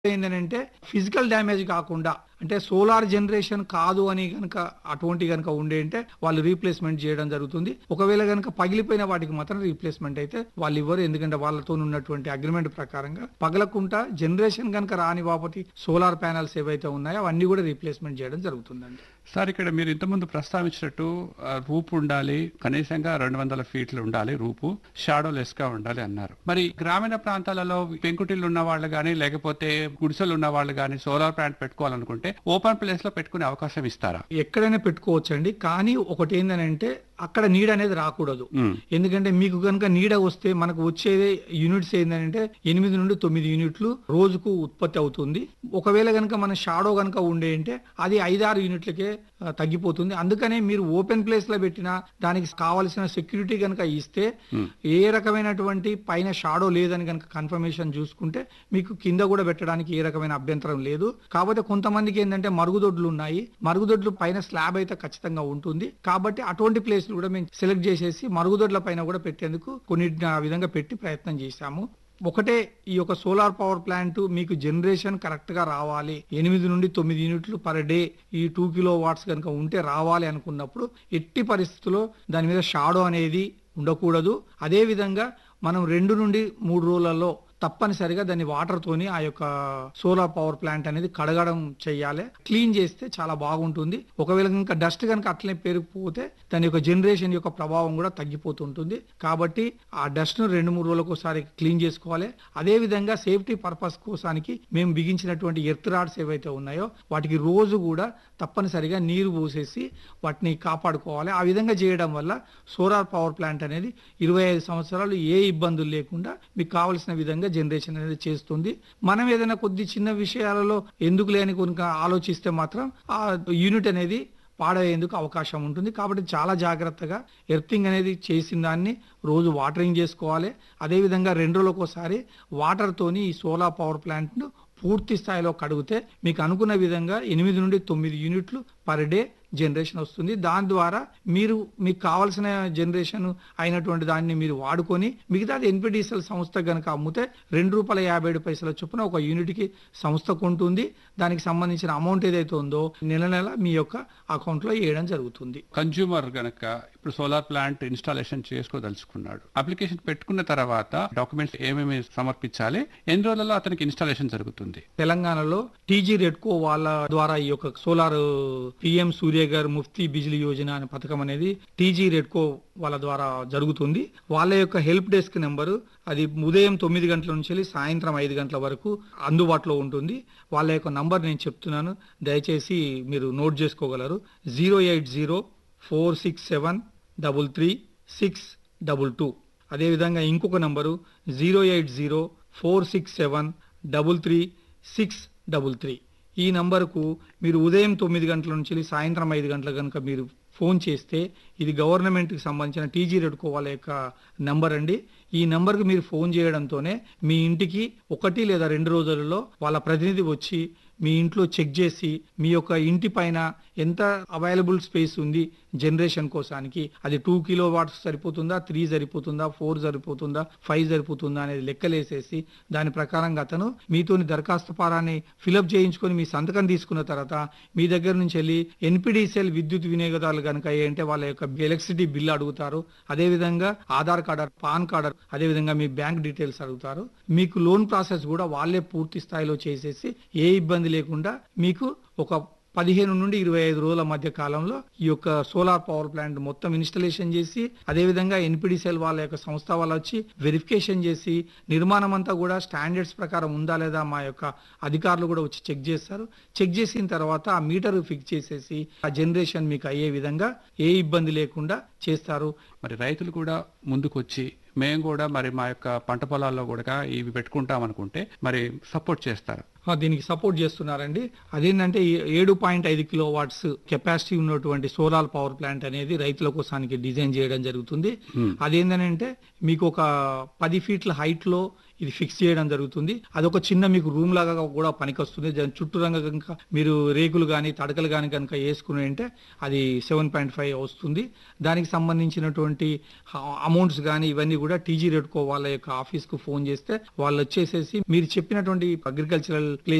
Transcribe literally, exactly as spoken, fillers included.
ఏంటంటే physical damage కాకుండా అంటే సోలార్ జనరేషన్ కాదు అని గనక అటువంటి గనక ఉండే అంటే వాళ్ళు రీప్లేస్మెంట్ చేయడం జరుగుతుంది. ఒకవేళ గనక పగిలిపోయిన వాటికి మాత్రం రీప్లేస్మెంట్ అయితే వాళ్ళు ఇవ్వరు. ఎందుకంటే వాళ్ళతో ఉన్నటువంటి అగ్రిమెంట్ ప్రకారంగా పగలకుండా జనరేషన్ గనక రాని బాపతి సోలార్ ప్యానల్స్ ఏవైతే ఉన్నాయో అవన్నీ కూడా రీప్లేస్మెంట్ చేయడం జరుగుతుందండి. సార్, ఇక్కడ మీరు ఇంతకుముందు ప్రస్తావించినట్టు ఆ, రూపు ఉండాలి, కనీసంగా రెండు వందల ఫీట్లు ఉండాలి, రూపు షాడో లెస్ గా ఉండాలి అన్నారు. మరి గ్రామీణ ప్రాంతాలలో పెంకుటిల్లు ఉన్న వాళ్ళు గానీ లేకపోతే గుడిసెలు ఉన్న వాళ్ళు గానీ సోలార్ ప్లాంట్ పెట్టుకోవాలనుకుంటే ఓపెన్ ప్లేస్ లో పెట్టుకునే అవకాశం ఇస్తారా? ఎక్కడైనా పెట్టుకోవచ్చండి. కానీ ఒకటి ఏంటంటే అక్కడ నీడ అనేది రాకూడదు. ఉమ్, ఎందుకంటే మీకు కనుక నీడ వస్తే మనకు వచ్చే యూనిట్స్ ఏంటంటే ఎనిమిది నుండి తొమ్మిది యూనిట్లు రోజుకు ఉత్పత్తి అవుతుంది. ఒకవేళ కనుక మన షాడో కనుక ఉండే అంటే అది ఐదారు యూనిట్లకే ఆ, తగ్గిపోతుంది. అందుకనే మీరు ఓపెన్ ప్లేస్ లో పెట్టినా దానికి కావాల్సిన సెక్యూరిటీ కనుక ఇస్తే ఉమ్. ఏ రకమైనటువంటి పైన షాడో లేదని కనుక కన్ఫర్మేషన్ చూసుకుంటే మీకు కింద కూడా పెట్టడానికి ఏ రకమైన అభ్యంతరం లేదు. కాకపోతే కొంతమందికి ఏంటంటే మరుగుదొడ్లు ఉన్నాయి. మరుగుదొడ్లు పైన స్లాబ్ అయితే ఖచ్చితంగా ఉంటుంది. కాబట్టి అటువంటి ప్లేస్ కూడా మేము సెలెక్ట్ చేసేసి మరుగుదొడ్ల పైన కూడా పెట్టేందుకు కొన్నిటిని ఆ విధంగా పెట్టి ప్రయత్నం చేశాము. ఒకటే ఈ యొక్క సోలార్ పవర్ ప్లాంట్ మీకు జనరేషన్ కరెక్ట్ గా రావాలి, ఎనిమిది నుండి తొమ్మిది యూనిట్లు పర్ డే ఈ టూ కిలో వాట్స్ కనుక ఉంటే రావాలి అనుకున్నప్పుడు ఎట్టి పరిస్థితుల్లో దాని మీద షాడో అనేది ఉండకూడదు. అదే విధంగా మనం రెండు నుండి మూడు రోజులలో తప్పనిసరిగా దాన్ని వాటర్ తోని ఆ యొక్క సోలార్ పవర్ ప్లాంట్ అనేది కడగడం చేయాలి. క్లీన్ చేస్తే చాలా బాగుంటుంది. ఒకవేళ కనుక డస్ట్ కనుక అట్లనే పెరిగిపోతే దాని యొక్క జనరేషన్ యొక్క ప్రభావం కూడా తగ్గిపోతుంటుంది. కాబట్టి ఆ డస్ట్ ను రెండు మూడు రోజులకు ఒకసారి క్లీన్ చేసుకోవాలి. అదే విధంగా సేఫ్టీ పర్పస్ కోసానికి మేము బిగించినటువంటి ఎర్త్ రాడ్స్ ఏవైతే ఉన్నాయో వాటికి రోజు కూడా తప్పనిసరిగా నీరు పోసేసి వాటిని కాపాడుకోవాలి. ఆ విధంగా చేయడం వల్ల సోలార్ పవర్ ప్లాంట్ అనేది ఇరవై ఐదు సంవత్సరాలు ఏ ఇబ్బందులు లేకుండా మీకు కావలసిన విధంగా జనరేషన్ అనేది చేస్తుంది. మనం ఏదైనా కొద్ది చిన్న విషయాలలో ఎందుకు లేని కనుక ఆలోచిస్తే మాత్రం ఆ యూనిట్ అనేది పాడయ్యేందుకు అవకాశం ఉంటుంది. కాబట్టి చాలా జాగ్రత్తగా ఎర్తింగ్ అనేది చేసిన దాన్ని రోజు వాటరింగ్ చేసుకోవాలి. అదేవిధంగా రెండు రోజులకు ఒకసారి వాటర్తోని ఈ సోలార్ పవర్ ప్లాంట్ను పూర్తి స్థాయిలో కడిగితే మీకు అనుకున్న విధంగా ఎనిమిది నుండి తొమ్మిది యూనిట్లు పర్ డే జనరేషన్ వస్తుంది. దాని ద్వారా మీరు మీకు కావాల్సిన జనరేషన్ అయినటువంటి దాన్ని మీరు వాడుకొని మిగతాది ఎన్పిడిసిఎల్ సంస్థ కనుక అమ్మితే రెండు రూపాయల యాభై ఏడు పైసల చొప్పున ఒక యూనిట్ కి సంస్థ కొంటుంది. దానికి సంబంధించిన అమౌంట్ ఏదైతే ఉందో నెల నెల మీ యొక్క అకౌంట్ లో వేయడం జరుగుతుంది. కన్జ్యూమర్ గనక ఇప్పుడు సోలార్ ప్లాంట్ ఇన్స్టాలేషన్ చేసుకోదలుచుకున్నాడు, అప్లికేషన్ పెట్టుకున్న తర్వాత డాక్యుమెంట్స్ ఏమేమి సమర్పించాలి, ఎన్ని రోజులలో అతనికి ఇన్స్టాలేషన్ జరుగుతుంది? తెలంగాణలో టీజీ రెడ్కో వాళ్ళ ద్వారా ఈ యొక్క సోలార్ పిఎం సూర్యగర్ ముఫ్తీ బిజిలీ యోజన అనే పథకం అనేది టీజీ రెడ్కో వాళ్ళ ద్వారా జరుగుతుంది. వాళ్ళ యొక్క హెల్ప్ డెస్క్ నెంబరు అది ఉదయం తొమ్మిది గంటల నుంచి వెళ్ళి సాయంత్రం ఐదు గంటల వరకు అందుబాటులో ఉంటుంది. వాళ్ళ యొక్క నంబర్ నేను చెప్తున్నాను, దయచేసి మీరు నోట్ చేసుకోగలరు. Zero eight zero four six seven double three six double two. అదేవిధంగా ఇంకొక number zero eight zero four six seven double three six double three. ఈ నంబరుకు మీరు ఉదయం తొమ్మిది గంటల నుంచి సాయంత్రం ఐదు గంటల కనుక మీరు ఫోన్ చేస్తే ఇది గవర్నమెంట్కి సంబంధించిన టీజీ రెడ్కో వాళ్ళ యొక్క నంబర్ అండి. ఈ నంబర్కి మీరు ఫోన్ చేయడంతోనే మీ ఇంటికి ఒకటి లేదా రెండు రోజులలో వాళ్ళ ప్రతినిధి వచ్చి మీ ఇంట్లో చెక్ చేసి మీ యొక్క ఇంటి పైన ఎంత అవైలబుల్ స్పేస్ ఉంది జనరేషన్ కోసానికి, అది టూ కిలో వాట్స్ సరిపోతుందా, త్రీ సరిపోతుందా, ఫోర్ సరిపోతుందా, ఫైవ్ సరిపోతుందా అనేది లెక్కలేసేసి దాని ప్రకారంగా అతను మీతోని దరఖాస్తు పారాన్ని ఫిలప్ చేయించుకొని మీ సంతకం తీసుకున్న తర్వాత మీ దగ్గర నుంచి వెళ్ళి ఎన్పిడిసిఎల్ విద్యుత్ వినియోగదారులు కనుక అంటే వాళ్ళ యొక్క ఎలక్ట్రిసిటీ బిల్ అడుగుతారు. అదేవిధంగా ఆధార్ కార్డు, పాన్ కార్డు, అదేవిధంగా మీ బ్యాంక్ డీటెయిల్స్ అడుగుతారు. మీకు లోన్ ప్రాసెస్ కూడా వాళ్ళే పూర్తి స్థాయిలో చేసేసి ఏ ఇబ్బంది లేకుండా మీకు ఒక పదిహేను నుండి ఇరవై ఐదు రోజుల మధ్య కాలంలో ఈ యొక్క సోలార్ పవర్ ప్లాంట్ మొత్తం ఇన్స్టాలేషన్ చేసి అదేవిధంగా ఎన్పిడిసిఎల్ వాళ్ళ యొక్క సంస్థ వాళ్ళు వచ్చి వెరిఫికేషన్ చేసి నిర్మాణం అంతా కూడా స్టాండర్డ్స్ ప్రకారం ఉందా లేదా మా యొక్క అధికారులు కూడా వచ్చి చెక్ చేస్తారు. చెక్ చేసిన తర్వాత ఆ మీటర్ ఫిక్స్ చేసేసి ఆ జనరేషన్ మీకు అయ్యే విధంగా ఏ ఇబ్బంది లేకుండా చేస్తారు. మరి రైతులు కూడా ముందుకొచ్చి మేము కూడా మరి మా యొక్క పంట పొలాల్లో కూడా ఇవి పెట్టుకుంటాం అనుకుంటే మరి సపోర్ట్ చేస్తారు? ఆ, దీనికి సపోర్ట్ చేస్తున్నారండి. అదేంటంటే ఈ ఏడు పాయింట్ ఐదు కిలో వాట్స్ కెపాసిటీ ఉన్నటువంటి సోలార్ పవర్ ప్లాంట్ అనేది రైతుల కోసానికి డిజైన్ చేయడం జరుగుతుంది. Hmm. అదేంటంటే మీకు ఒక పది ఫీట్ల హైట్ లో ఇది ఫిక్స్ చేయడం జరుగుతుంది. అదొక చిన్న మీకు రూమ్ లాగా కూడా పనికొస్తుంది. దాని చుట్టూ రంగ కనుక మీరు రేకులు కానీ తడకలు కానీ కనుక వేసుకుని అంటే అది సెవెన్ పాయింట్ ఫైవ్ వస్తుంది. దానికి సంబంధించినటువంటి అమౌంట్స్ కానీ ఇవన్నీ కూడా టీజీ రెడ్కో వాళ్ళ యొక్క ఆఫీస్ కు ఫోన్ చేస్తే వాళ్ళు వచ్చేసేసి మీరు చెప్పినటువంటి అగ్రికల్చరల్ ప్లేస్